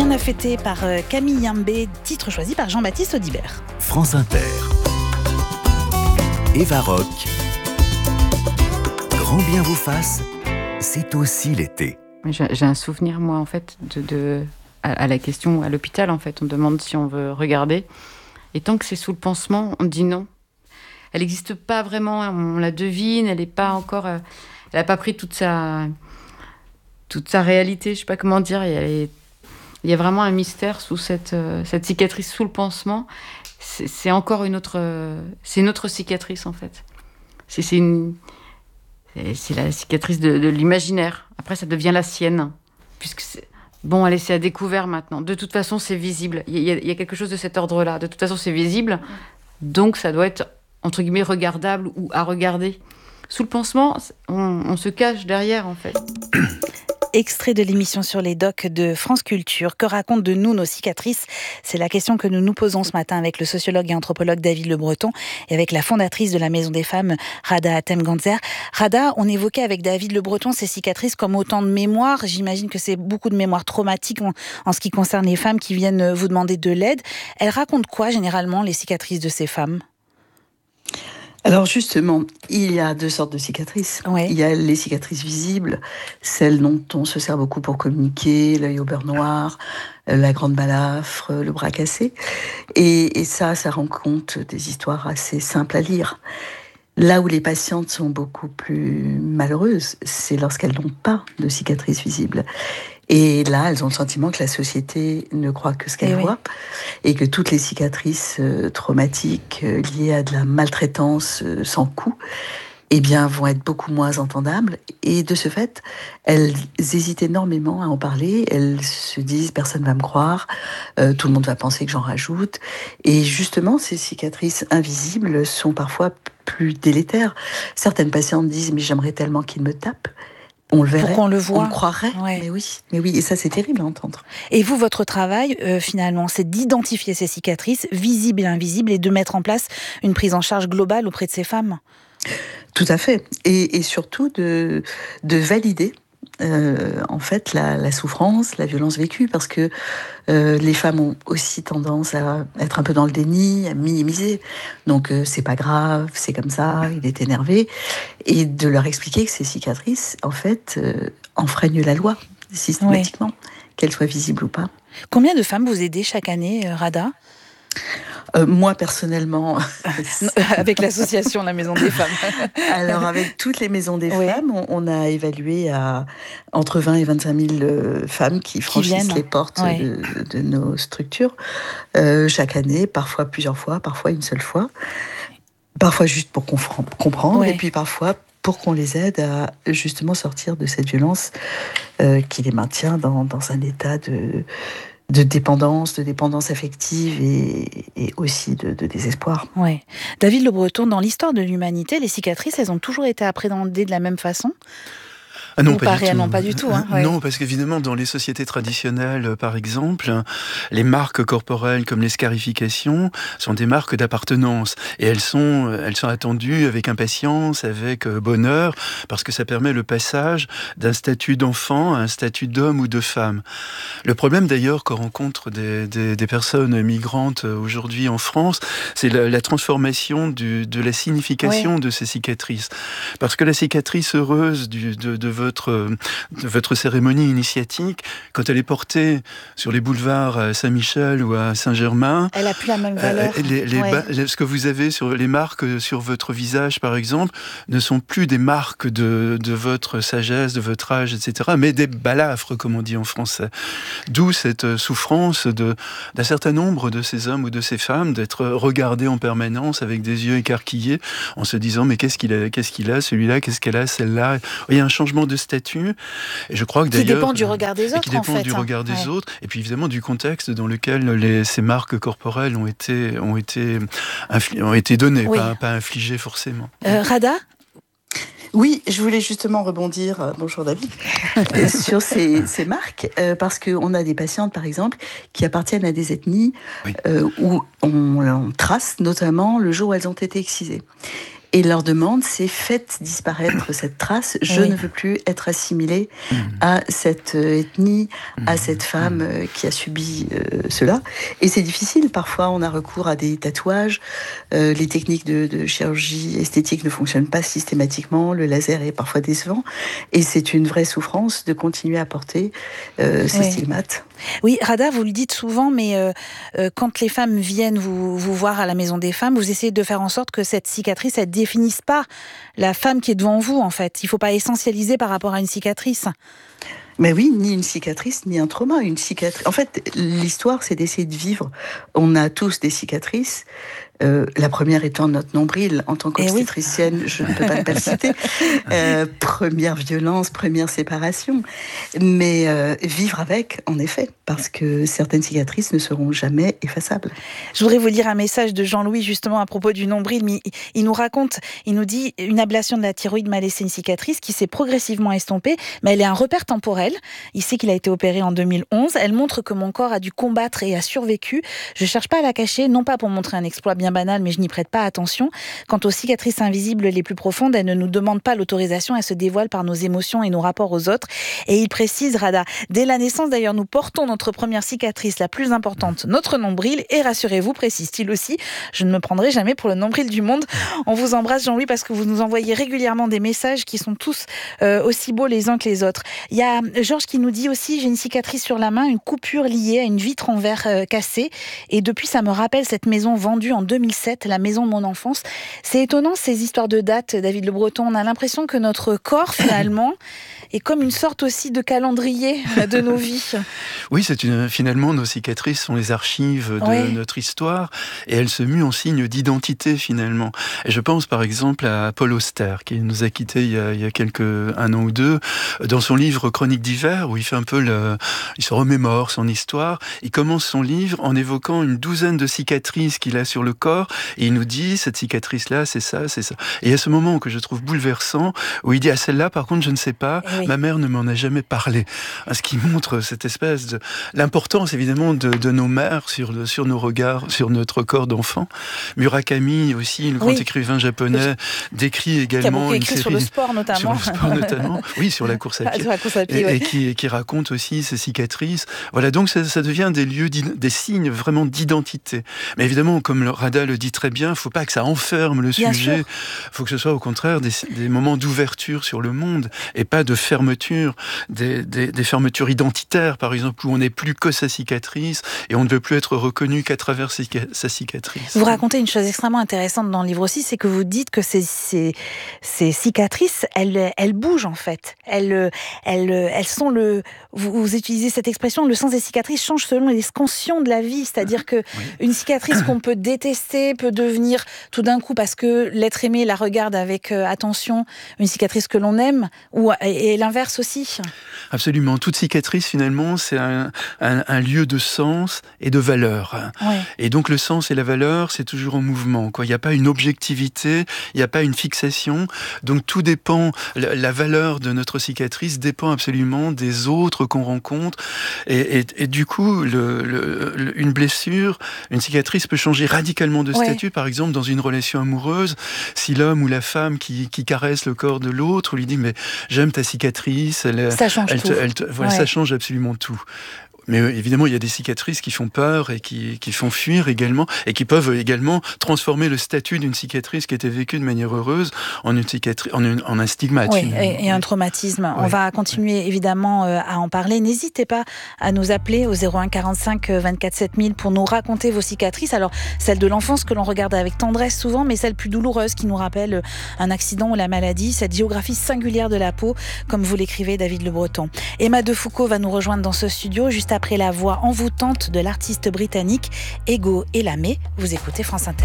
Rien à fêter par Camille Yambé, titre choisi par Jean-Baptiste Audibert. France Inter. Eva Rock. Grand bien vous fasse, c'est aussi l'été. J'ai un souvenir, moi, en fait, à la question à l'hôpital, en fait. On demande si on veut regarder. Et tant que c'est sous le pansement, on dit non. Elle n'existe pas vraiment, on la devine, elle n'est pas encore... elle n'a pas pris toute sa réalité, je ne sais pas comment dire. Il y a vraiment un mystère sous cette cicatrice sous le pansement. C'est encore une autre cicatrice, en fait. C'est la cicatrice de l'imaginaire. Après, ça devient la sienne. Puisque bon, allez, c'est à découvert maintenant. De toute façon, c'est visible. Il y a quelque chose de cet ordre-là. De toute façon, c'est visible. Donc, ça doit être, entre guillemets, regardable ou à regarder. Sous le pansement, on se cache derrière, en fait. Extrait de l'émission sur les docs de France Culture. Que racontent de nous nos cicatrices ? C'est la question que nous nous posons ce matin avec le sociologue et anthropologue David Le Breton et avec la fondatrice de la Maison des Femmes, Rada Hatem-Gantzer. Rada, on évoquait avec David Le Breton ces cicatrices comme autant de mémoires. J'imagine que c'est beaucoup de mémoires traumatiques en ce qui concerne les femmes qui viennent vous demander de l'aide. Elles racontent quoi généralement, les cicatrices de ces femmes ? Alors justement, il y a deux sortes de cicatrices. Ouais. Il y a les cicatrices visibles, celles dont on se sert beaucoup pour communiquer, l'œil au beurre noir, la grande balafre, le bras cassé. Et ça rend compte des histoires assez simples à lire. Là où les patientes sont beaucoup plus malheureuses, c'est lorsqu'elles n'ont pas de cicatrices visibles. Et là, elles ont le sentiment que la société ne croit que ce qu'elle voit et que toutes les cicatrices traumatiques liées à de la maltraitance sans coup, eh bien, vont être beaucoup moins entendables. Et de ce fait, elles hésitent énormément à en parler. Elles se disent « personne ne va me croire, tout le monde va penser que j'en rajoute ». Et justement, ces cicatrices invisibles sont parfois plus délétères. Certaines patientes disent « mais j'aimerais tellement qu'il me tape ». On le verrait, pour qu'on le voit. On le croirait, ouais. mais oui, et ça c'est terrible à entendre. Et vous, votre travail, finalement, c'est d'identifier ces cicatrices, visibles et invisibles, et de mettre en place une prise en charge globale auprès de ces femmes. Tout à fait, et surtout de valider en fait la souffrance, la violence vécue, parce que les femmes ont aussi tendance à être un peu dans le déni, à minimiser. Donc c'est pas grave, c'est comme ça, il est énervé, et de leur expliquer que ces cicatrices, en fait, enfreignent la loi systématiquement, qu'elles soient visibles ou pas. Combien de femmes vous aidez chaque année, Rada ? Moi, personnellement... avec l'association La Maison des Femmes. Alors, avec toutes les maisons des femmes, on a évalué à entre 20 et 25 000 femmes qui franchissent les portes de nos structures chaque année, parfois plusieurs fois, parfois une seule fois. Parfois juste pour comprendre, et puis parfois pour qu'on les aide à justement sortir de cette violence qui les maintient dans un état de dépendance affective et aussi de désespoir. Ouais. David Le Breton, dans l'histoire de l'humanité, les cicatrices, elles ont toujours été appréhendées de la même façon ? Ah non, pas du tout. Hein, Non, parce qu'évidemment, dans les sociétés traditionnelles, par exemple, les marques corporelles comme les scarifications sont des marques d'appartenance. Et elles sont attendues avec impatience, avec bonheur, parce que ça permet le passage d'un statut d'enfant à un statut d'homme ou de femme. Le problème d'ailleurs qu'on rencontre des personnes migrantes aujourd'hui en France, c'est la transformation de la signification de ces cicatrices. Parce que la cicatrice heureuse de votre cérémonie initiatique, quand elle est portée sur les boulevards à Saint-Michel ou à Saint-Germain, elle n'a plus la même valeur. Ce que vous avez sur les marques sur votre visage, par exemple, ne sont plus des marques de votre sagesse, de votre âge, etc., mais des balafres, comme on dit en français. D'où cette souffrance d'un certain nombre de ces hommes ou de ces femmes d'être regardés en permanence avec des yeux écarquillés, en se disant mais qu'est-ce qu'il a celui-là, qu'est-ce qu'elle a celle-là. Il y a un changement de statut, et je crois que d'ailleurs... Qui dépend du regard des autres, qui dépend du regard des autres, et puis évidemment du contexte dans lequel ces marques corporelles ont été données, pas infligées forcément. Rada ? Oui, je voulais justement rebondir, bonjour David, sur ces marques, parce qu'on a des patientes, par exemple, qui appartiennent à des ethnies où on trace notamment le jour où elles ont été excisées. Et leur demande, c'est faites disparaître cette trace. Je ne veux plus être assimilée à cette ethnie, à cette femme qui a subi cela. Et c'est difficile. Parfois, on a recours à des tatouages. Les techniques de chirurgie esthétique ne fonctionnent pas systématiquement. Le laser est parfois décevant. Et c'est une vraie souffrance de continuer à porter ces stigmates. Oui, Rada, vous le dites souvent, mais quand les femmes viennent vous voir à la Maison des Femmes, vous essayez de faire en sorte que cette cicatrice, elle ne définisse pas la femme qui est devant vous, en fait. Il ne faut pas essentialiser par rapport à une cicatrice. Mais oui, ni une cicatrice, ni un trauma. Une cicatrice. En fait, l'histoire, c'est d'essayer de vivre. On a tous des cicatrices. La première étant notre nombril. En tant qu'obstétricienne, je ne peux pas ne pas le citer. Première violence, première séparation. Mais vivre avec, en effet, parce que certaines cicatrices ne seront jamais effaçables. Je voudrais vous lire un message de Jean-Louis, justement, à propos du nombril. Mais il nous raconte, il nous dit « Une ablation de la thyroïde m'a laissé une cicatrice qui s'est progressivement estompée, mais elle est un repère temporel. Il sait qu'il a été opéré en 2011. Elle montre que mon corps a dû combattre et a survécu. Je ne cherche pas à la cacher, non pas pour montrer un exploit bien banal, mais je n'y prête pas attention. Quant aux cicatrices invisibles les plus profondes, elles ne nous demandent pas l'autorisation, elles se dévoilent par nos émotions et nos rapports aux autres. » Et il précise, Rada, dès la naissance d'ailleurs, nous portons notre première cicatrice, la plus importante, notre nombril. Et rassurez-vous, précise-t-il aussi, je ne me prendrai jamais pour le nombril du monde. On vous embrasse, Jean-Louis, parce que vous nous envoyez régulièrement des messages qui sont tous aussi beaux les uns que les autres. Il y a Georges qui nous dit aussi, j'ai une cicatrice sur la main, une coupure liée à une vitre en verre cassée. Et depuis, ça me rappelle cette maison vendue en 2007, la maison de mon enfance. C'est étonnant, ces histoires de date, David Le Breton. On a l'impression que notre corps, finalement, est comme une sorte aussi de calendrier de nos vies. Oui, finalement, nos cicatrices sont les archives de notre histoire et elles se muent en signe d'identité, finalement. Et je pense, par exemple, à Paul Auster, qui nous a quittés il y a un an ou deux, dans son livre Chroniques d'hiver, où il fait un peu il se remémore son histoire. Il commence son livre en évoquant une douzaine de cicatrices qu'il a sur le corps et il nous dit, cette cicatrice-là, c'est ça, c'est ça. Et il y a ce moment que je trouve bouleversant, où il dit, celle-là, par contre, je ne sais pas, ma mère ne m'en a jamais parlé. Ce qui montre cette espèce de... l'importance, évidemment, de nos mères sur nos regards, sur notre corps d'enfant. Murakami, aussi, le grand écrivain japonais, décrit également... Qui a beaucoup écrit sur le sport, notamment. Sur le sport, notamment. Oui, sur la course à pied. Et qui raconte aussi ces cicatrices. Voilà, donc ça devient des lieux, des signes vraiment d'identité. Mais évidemment, comme Rada le dit très bien, il ne faut pas que ça enferme le sujet. Il faut que ce soit au contraire des moments d'ouverture sur le monde et pas de fermeture, des fermetures identitaires, par exemple, où on n'est plus que sa cicatrice et on ne veut plus être reconnu qu'à travers sa cicatrice. Vous racontez une chose extrêmement intéressante dans le livre aussi, c'est que vous dites que ces cicatrices, elles bougent en fait. Elles sont vous utilisez cette expression, le sens des cicatrices change selon les scansions de la vie, c'est-à-dire que une cicatrice qu'on peut détester peut devenir tout d'un coup, parce que l'être aimé la regarde avec attention, une cicatrice que l'on aime, et l'inverse aussi. Absolument. Toute cicatrice, finalement, c'est un lieu de sens et de valeur. Et donc, le sens et la valeur, c'est toujours en mouvement, quoi. Il n'y a pas une objectivité, il n'y a pas une fixation. Donc, tout dépend, la valeur de notre cicatrice dépend absolument des autres qu'on rencontre. Et du coup, une blessure, une cicatrice peut changer radicalement de statut. Par exemple, dans une relation amoureuse, si l'homme ou la femme qui caresse le corps de l'autre lui dit « mais j'aime ta cicatrice », ça change tout. Ça change absolument tout. Mais évidemment, il y a des cicatrices qui font peur et qui font fuir également, et qui peuvent également transformer le statut d'une cicatrice qui était vécue de manière heureuse en une cicatrice, en un stigmate. Oui, et un traumatisme. On va continuer évidemment à en parler. N'hésitez pas à nous appeler au 01 45 24 7000 pour nous raconter vos cicatrices. Alors, celle de l'enfance que l'on regarde avec tendresse souvent, mais celle plus douloureuse qui nous rappelle un accident ou la maladie, cette géographie singulière de la peau, comme vous l'écrivez, David Le Breton. Emma Defoucauld va nous rejoindre dans ce studio, juste après la voix envoûtante de l'artiste britannique Ego Elamé. Vous écoutez France Inter.